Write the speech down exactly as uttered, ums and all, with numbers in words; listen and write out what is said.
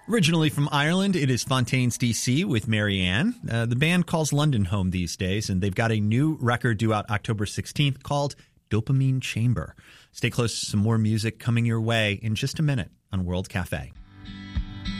Originally from Ireland, it is Fontaines D C with Marianne. Uh, the band calls London home these days, and they've got a new record due out October sixteenth called Dopamine Chamber. Stay close to some more music coming your way in just a minute on World Cafe.